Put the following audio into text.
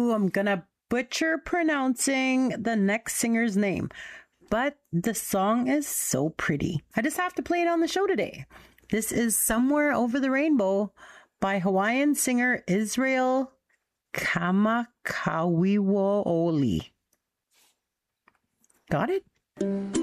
Ooh, I'm gonna butcher pronouncing the next singer's name, but the song is so pretty. I just have to play it on the show today. This is Somewhere Over the Rainbow by Hawaiian singer Israel Kamakawiwo'oli. Got it?